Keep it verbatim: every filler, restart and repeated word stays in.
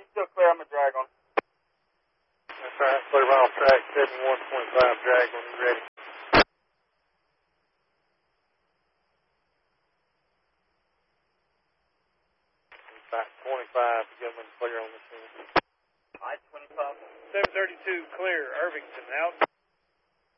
still clear. I'm a drag on. That's all right. Clear off track, seventy-one twenty-five, drag when you're ready. twenty-five, gentlemen, clear on the scene. I twenty-five. seven thirty-two, clear. Irvington, out.